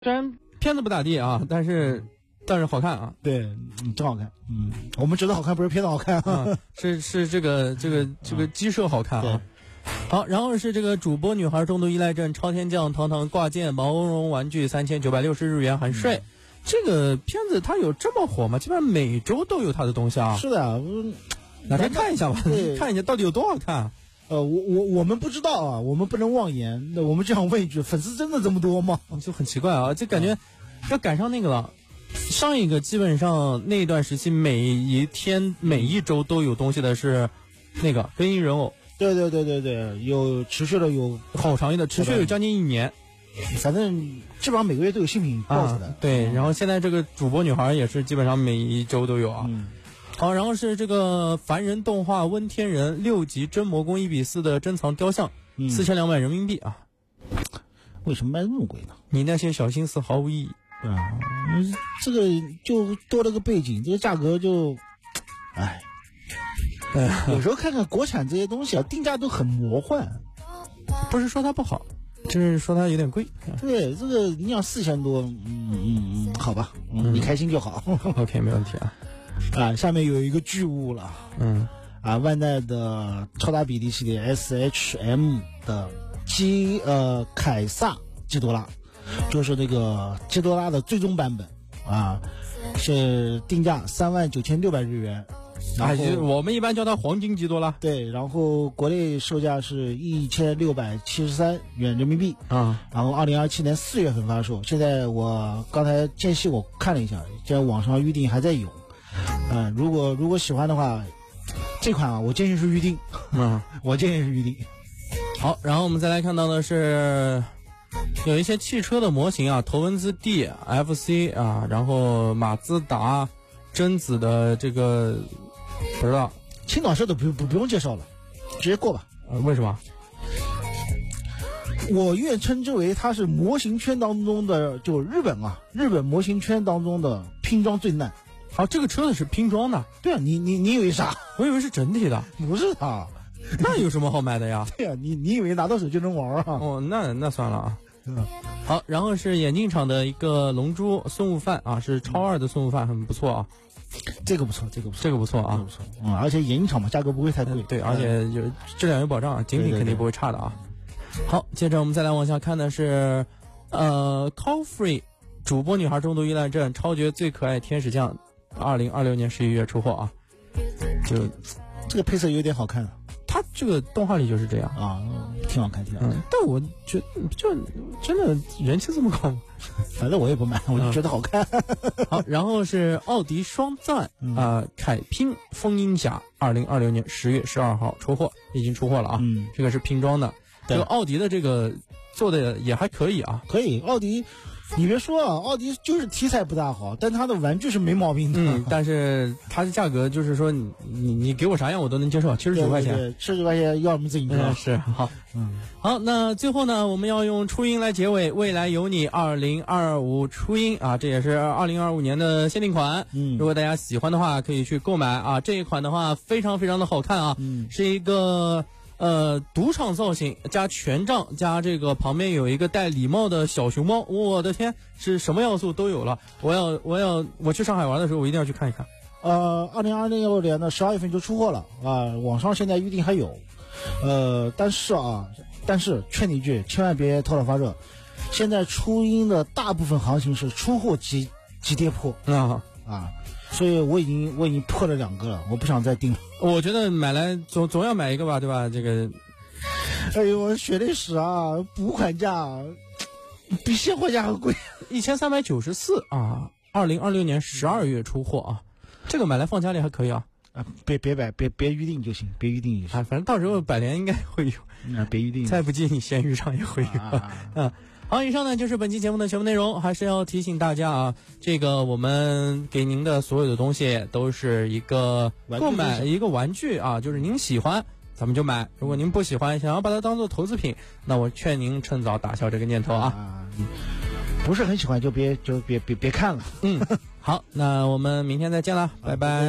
虽然片子不咋地啊，但是好看啊。 对，真好看。我们觉得好看，不是片子好看啊， 是这个鸡舍好看啊。好，然后是这个主播女孩重度依赖症，超天降堂堂挂件毛绒玩具3960日元含税。这个片子它有这么火吗？基本上每周都有它的东西啊。 是的， 拿出来看一下吧，看一下到底有多好看啊。 我们不知道啊，我们不能妄言。那我们这样问一句，粉丝真的这么多吗？ 就很奇怪啊，就感觉要赶上那个了。上一个基本上那段时期每一天每一周都有东西的是那个飞鹰人偶。 对，有持续的，有好长的，持续有将近1年。 反正基本上每个月都有新品爆出来。 对，然后现在这个主播女孩也是基本上每一周都有啊。好，然后是这个凡人动画温天人6级真魔宫1:4的珍藏雕像，4200人民币啊。 为什么卖那么贵呢？ 你那些小心思毫无意义。 这个就多了个背景，这个价格就，有时候看看国产这些东西啊，定价都很魔幻。 不是说它不好，就是说它有点贵。 对，这个你想4000多，好吧，你开心就好。 OK， 没问题啊。 下面有一个巨物了。万代的超大比例系列 SHM 的凯撒基多拉，就是那个基多拉的最终版本是定价39600日元。然后我们一般叫它黄金基多拉。 对，然后国内售价是1673元人民币然后2027年4月份发售。现在我刚才间隙我看了一下，现在网上预定还在有。如果喜欢的话，这款我建议是预定。我建议是预定。 好，然后我们再来看到的是有一些汽车的模型啊，头文字 D FC 啊，然后马自达贞子的这个不知道。 青岛社的不用介绍了，直接过吧。 为什么？ 我愿称之为它是模型圈当中的，就日本模型圈当中的拼装最难。 好，这个车子是拼装的。 对啊，你以为啥？ 我以为是整体的。 不是它。 那有什么好买的呀？ 对啊，你以为拿到手就能玩啊？ 那算了啊。好，然后是眼镜厂的一个龙珠孙悟饭啊，是超2的孙悟饭，很不错啊。 这个不错啊。而且眼镜厂嘛，价格不会太贵。 对，而且有质量有保障，精品肯定不会差的啊。好，接着我们再来往下看的是Call Free 主播女孩重度依赖症超绝最可爱天使酱，2026年11月出货啊。就这个配色有点好看。 它这个动画里就是这样挺好看。 但我觉得就真的人气这么高吗？ 反正我也不买，我就觉得好看。 好，然后是奥迪双赞凯拼风鹰侠，2026年10月12号出货，已经出货了啊。这个是拼装的。这个奥迪的这个做的也还可以啊。 可以，奥迪。你别说奥迪就是题材不大好，但它的玩具是没毛病的。 但是它的价格就是说你给我啥样我都能接受，79块钱。 对，79块钱要什么自行车？ 是好。好，那最后呢，我们要用初音来结尾，未来有你2025初音啊，这也是2025年的限定款。如果大家喜欢的话，可以去购买啊。这一款的话非常非常的好看啊，是一个赌场造型加权杖加这个旁边有一个戴礼帽的小熊猫，我的天，是什么要素都有了。我去上海玩的时候我一定要去看一看。 2026年的12月份就出货了网上现在预定还有。但是劝你一句，千万别头脑发热。现在初音的大部分行情是出货即跌破所以我已经破了2个了，我不想再订了。 我觉得买来总要买一个吧，对吧？这个， 哎呦，血泪史补款价比现货价还贵 ，13942026年12月出货啊，这个买来放家里还可以啊。 别预定就行，别预定就行。 反正到时候百联应该会有。 别预定。 再不济你闲鱼上也会有。好，以上呢就是本期节目的全部内容，还是要提醒大家这个我们给您的所有的东西都是一个购买一个玩具就是您喜欢咱们就买，如果您不喜欢想要把它当做投资品，那我劝您趁早打消这个念头不是很喜欢就别看了。 好，那我们明天再见了，拜拜。